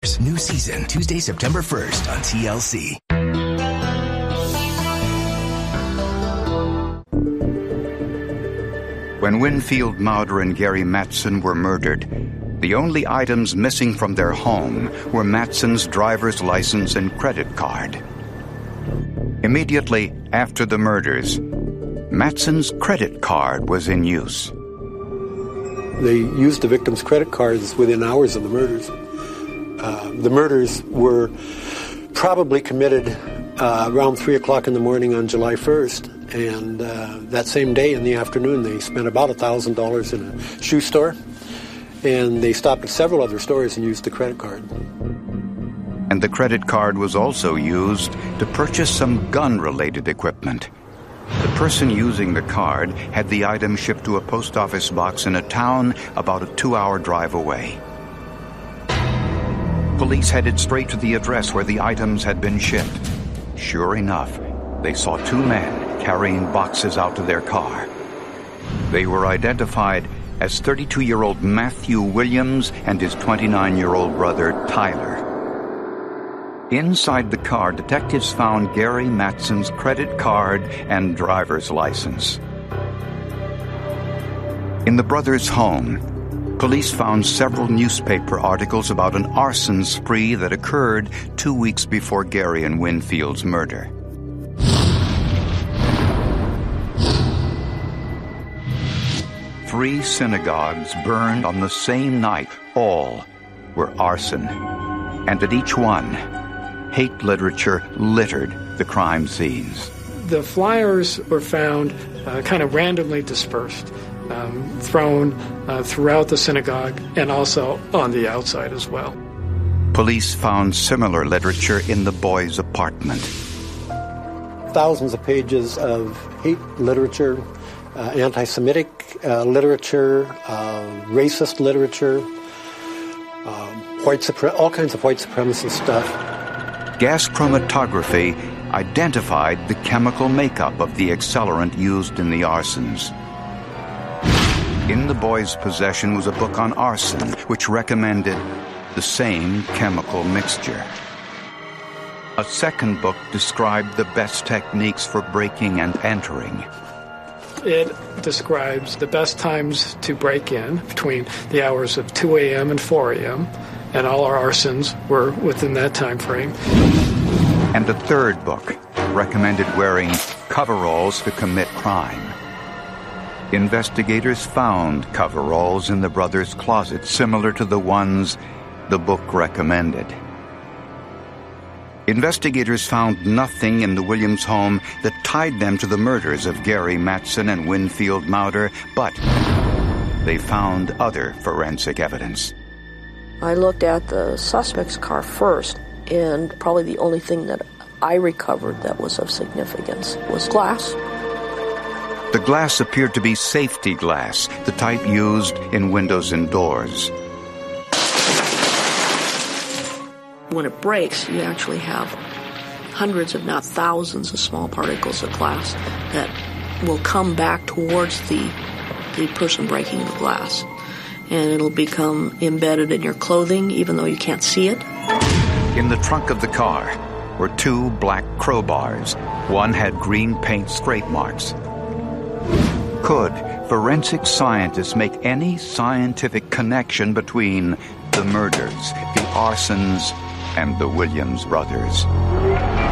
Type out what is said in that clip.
Brothers. New season, Tuesday, September 1st on TLC. When Winfield Mauder and Gary Mattson were murdered, the only items missing from their home were Mattson's driver's license and credit card. Immediately after the murders, Mattson's credit card was in use. They used the victim's credit cards within hours of the murders. The murders were probably committed around 3 o'clock in the morning on July 1st. And that same day in the afternoon, they spent about $1,000 in a shoe store. And they stopped at several other stores and used the credit card. And the credit card was also used to purchase some gun-related equipment. The person using the card had the item shipped to a post office box in a town about a 2-hour drive away. Police headed straight to the address where the items had been shipped. Sure enough, they saw 2 men carrying boxes out to their car. They were identified as 32-year-old Matthew Williams and his 29-year-old brother, Tyler. Inside the car, detectives found Gary Mattson's credit card and driver's license. In the brothers' home, police found several newspaper articles about an arson spree that occurred 2 weeks before Gary and Winfield's murder. Three synagogues burned on the same night. All were arson. And at each one, hate literature littered the crime scenes. The flyers were found kind of randomly dispersed, thrown throughout the synagogue and also on the outside as well. Police found similar literature in the boys' apartment. Thousands of pages of hate literature, anti-Semitic literature, racist literature, all kinds of white supremacist stuff. Gas chromatography identified the chemical makeup of the accelerant used in the arsons. In the boys' possession was a book on arson, which recommended the same chemical mixture. A second book described the best techniques for breaking and entering. It describes the best times to break in between the hours of 2 a.m. and 4 a.m., and all our arsons were within that time frame. And a third book recommended wearing coveralls to commit crime. Investigators found coveralls in the brothers' closet similar to the ones the book recommended. Investigators found nothing in the Williams home that tied them to the murders of Gary Mattson and Winfield Mauder, but they found other forensic evidence. I looked at the suspect's car first, and probably the only thing that I recovered that was of significance was glass. The glass appeared to be safety glass, the type used in windows and doors. When it breaks, you actually have hundreds, if not thousands, of small particles of glass that will come back towards the person breaking the glass. And it'll become embedded in your clothing, even though you can't see it. In the trunk of the car were 2 black crowbars. One had green paint scrape marks. Could forensic scientists make any scientific connection between the murders, the arsons, and the Williams brothers?